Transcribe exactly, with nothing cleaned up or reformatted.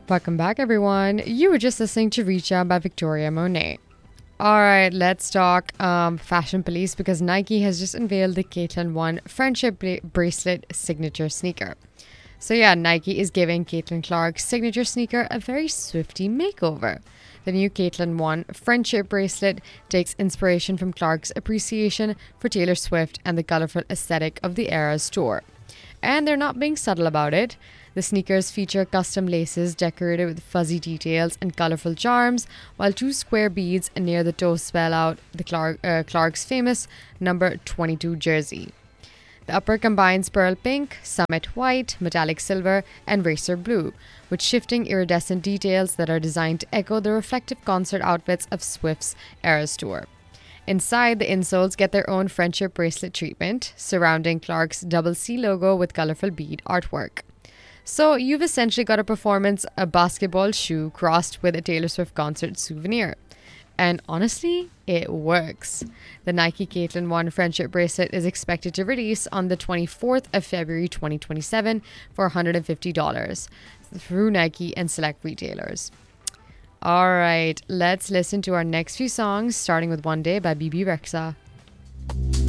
Welcome back, everyone. You were just listening to Reach Out by Victoria Monet. All right, let's talk um, Fashion Police because Nike has just unveiled the Caitlin One Friendship Bra- Bracelet signature sneaker. So, yeah, Nike is giving Caitlin Clark's signature sneaker a very swifty makeover. The new Caitlin One Friendship Bracelet takes inspiration from Clark's appreciation for Taylor Swift and the colorful aesthetic of the Eras tour. And they're not being subtle about it. The sneakers feature custom laces decorated with fuzzy details and colorful charms, while two square beads near the toe spell out the Clark, uh, Clark's famous number twenty-two jersey. The upper combines pearl pink, summit white, metallic silver, and racer blue, with shifting iridescent details that are designed to echo the reflective concert outfits of Swift's Eras tour. Inside, the insoles get their own friendship bracelet treatment, surrounding Clark's double C logo with colorful bead artwork. So you've essentially got a performance, a basketball shoe crossed with a Taylor Swift concert souvenir. And honestly, it works. The Nike Caitlin One Friendship Bracelet is expected to release on the twenty-fourth of February twenty twenty-seven for one hundred fifty dollars through Nike and select retailers. All right, let's listen to our next few songs, starting with One Day by B B Rexa.